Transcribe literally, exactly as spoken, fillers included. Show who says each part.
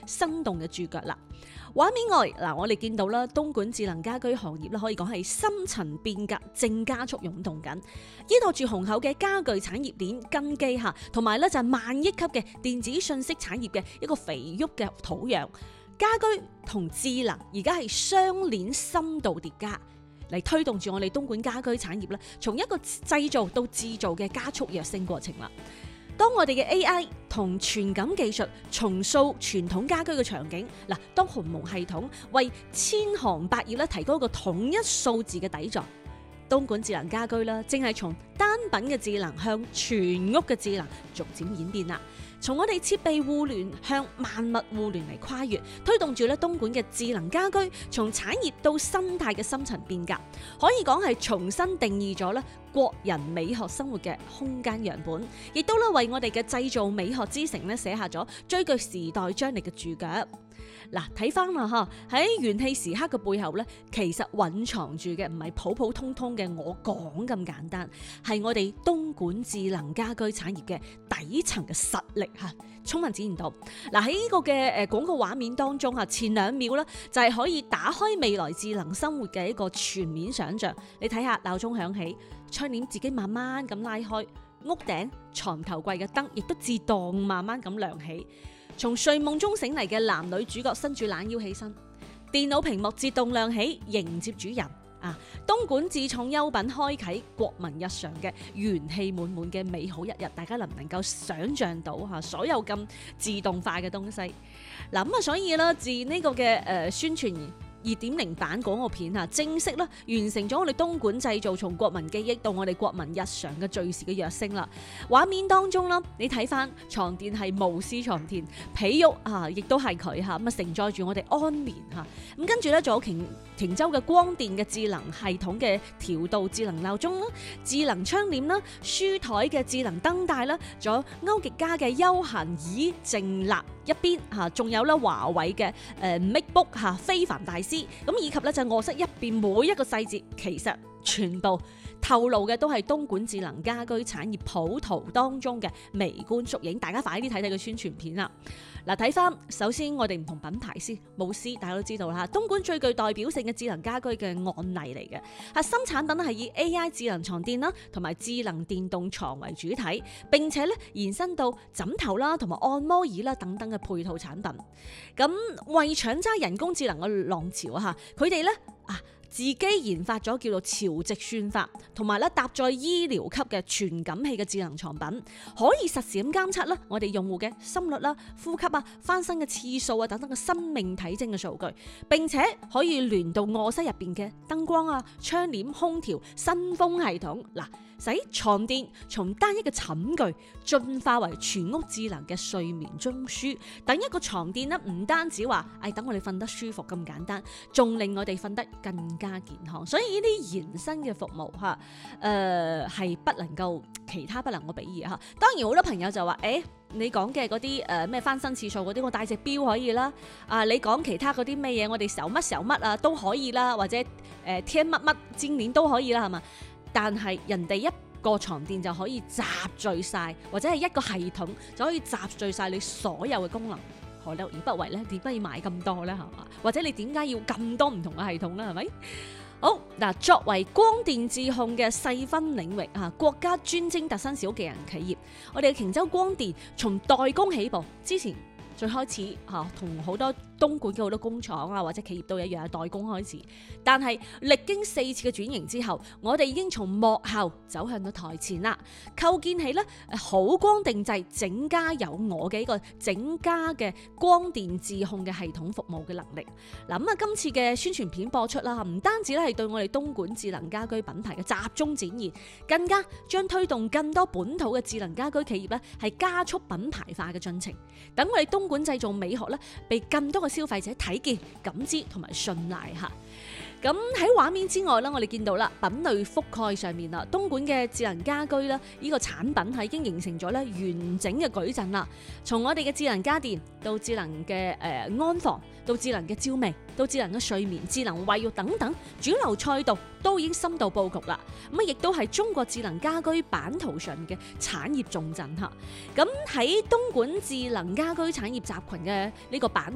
Speaker 1: 生動嘅注腳啦。畫面外嗱，我哋見到啦，東莞智能家居行業咧，可以講係深層變革正加速湧動緊，依託住雄厚嘅家具產業鏈根基嚇，同埋咧就係萬億級嘅電子信息產業嘅一個肥沃嘅土壤，家居同智能而家係雙鏈深度疊加，嚟推動住我哋東莞家居產業咧，從一個製造到製造嘅加速躍升過程啦。當我哋嘅 A I 同傳感技術重塑傳統家居嘅場景，嗱，當鴻蒙系統為千行百業咧提供一個統一數字嘅底座，東莞智能家居啦，正係從單品嘅智能向全屋嘅智能逐漸演變啦。從我哋設備互聯向萬物互聯嚟跨越，推動住咧東莞嘅智能家居從產業到生態嘅深層變革，可以講係重新定義咗咧國人美學生活嘅空間樣本，亦都咧為我哋嘅製造美學之城咧寫下咗最具時代張力嘅注腳。嗱，睇翻啦嚇，喺元氣時刻嘅背後咧，其實蘊藏住嘅唔係普普通通嘅我講咁簡單，係我哋東莞智能家居產業嘅底層嘅實力嚇，充分展現到。嗱，喺呢個嘅誒廣告畫面當中嚇，前兩秒咧就係可以打開未來智能生活嘅一個全面想像。你睇下鬧鐘響起，窗簾自己慢慢咁拉開，屋頂床頭櫃嘅燈亦都自動慢慢咁亮起。從睡夢中醒嚟嘅男女主角伸住懶腰起身，電腦屏幕自動亮起迎接主人啊！東莞智創優品開啟國民日常嘅元氣滿滿嘅美好一日，大家能唔能夠想像到嚇所有咁自動化嘅東西？嗱咁啊，所以咧自呢個嘅誒、呃、宣傳二點零版廣告片啊，正式啦完成咗我哋東莞製造從國民記憶到我哋國民日常嘅敘事嘅躍升啦。畫面當中啦，你睇翻床墊係無絲床墊，被褥啊亦都係佢嚇，咁啊承載住我哋安眠嚇。咁跟住咧仲有瓊瓊州嘅光電嘅智能系統嘅調度智能鬧鐘啦，智能窗簾啦，書台嘅智能燈帶啦，仲有歐極家嘅休閒椅靜立一邊嚇，仲有咧華為嘅誒 MacBook 嚇非凡大師。咁以及咧就臥室入邊每一個細節，其實全部透露嘅都係東莞智能家居產業譜圖當中嘅微觀縮影。大家快啲睇睇個宣傳片啦！嗱，睇翻首先我哋唔同品牌先，慕斯大家都知道啦，東莞最具代表性嘅智能家居嘅案例嚟嘅。核心產品係以 A I 智能床墊啦，同埋智能電動床為主體，並且咧延伸到枕頭啦，同埋按摩椅啦等等嘅配套產品。咁為搶揸人工智能嘅浪潮啊，嚇佢哋咧啊！自己研發咗叫做潮汐算法，同埋咧搭載醫療級嘅傳感器嘅智能床品，可以實時咁監測啦我哋用戶嘅心率啦、呼吸啊、翻身嘅次數啊等等嘅生命體徵嘅數據，並且可以聯到臥室入邊嘅燈光啊、窗簾、空調、新風系統，嗱，使床墊從單一嘅寢具進化為全屋智能嘅睡眠中樞。等一個床墊咧，唔單止話誒等我哋瞓得舒服咁簡單，仲令我哋瞓得更加健康。所以呢啲延伸嘅服務嚇，誒、呃、係不能夠其他不能夠比擬嚇。當然好多朋友就話誒、欸，你講嘅嗰啲誒咩翻身次數嗰啲，我帶隻錶可以啦。啊，你講其他嗰啲咩嘢，我哋手乜手乜啊都可以啦，或者誒聽乜乜尖鏈都可以啦，係嘛？但係人哋一個床墊就可以集聚晒，或者係一個系統就可以集聚晒你所有嘅功能，何樂而不為呢？點解要買咁多呢？係嘛？或者你點解要咁多唔同嘅系統呢？係咪？好嗱，作為光電智控嘅細分領域啊，國家專精特新小技人企業，我哋嘅瓊州光電從代工起步，之前最開始嚇同好多東莞嘅好多工廠啊或者企業都一樣，代工開始，但係歷經四次嘅轉型之後，我哋已經從幕後走向到台前啦，構建起咧好光定製整家有我嘅一個整家嘅光電智控嘅系統服務嘅能力。嗱咁啊，今次嘅宣傳片播出啦，唔單止咧係對我哋東莞智能家居品牌嘅集中展現，更加將推動更多本土嘅智能家居企業咧係加速品牌化嘅進程。等我哋東莞製造美學咧被更多消費者睇見、感知同埋信賴嚇。咁喺畫面之外咧，我哋見到啦，品類覆蓋上面啦，東莞嘅智能家居咧，呢個產品係已經形成咗咧完整嘅矩陣啦。從我哋嘅智能家電到智能嘅誒安防，到智能嘅照明，到智能嘅睡眠、智能衛浴等等，主流賽道都已經深度佈局啦。咁啊，亦都係中國智能家居版圖上嘅產業重鎮嚇。咁喺東莞智能家居產業集群嘅呢個版